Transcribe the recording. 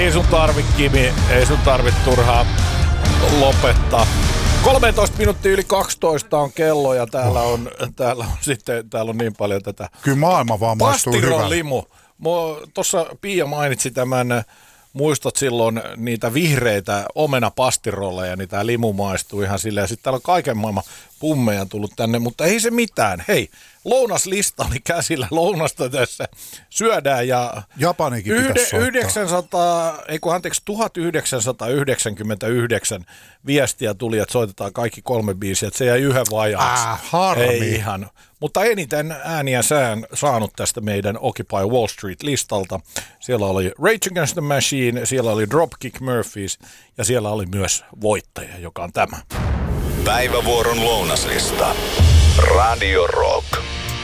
Ei sun tarvi, Kimi, ei sun tarvi turhaa lopettaa. 13 minuuttia yli 12 on kello ja täällä on niin paljon tätä. Kyllä maailma vaan maistuu hyvältä. Pastiron limu. Tuossa Pia mainitsi tämän, muistat silloin niitä vihreitä omenapastirolleja, niin tämä limu maistuu ihan silleen. Sitten täällä on kaiken maailman pummeja tullut tänne, mutta ei se mitään. Hei, lounaslista oli käsillä, lounasta tässä syödään ja Japanikin pitäisi soittaa. 1999 viestiä tuli, että soitetaan kaikki 3 biisiä, että se jäi yhden vajaaksi. Harmi. Ei ihan. Mutta eniten ääniä saanut tästä meidän Occupy Wall Street-listalta. Siellä oli Rage Against the Machine, siellä oli Dropkick Murphys ja siellä oli myös voittaja, joka on tämä. Päivävuoron lounaslista. Radio Rock.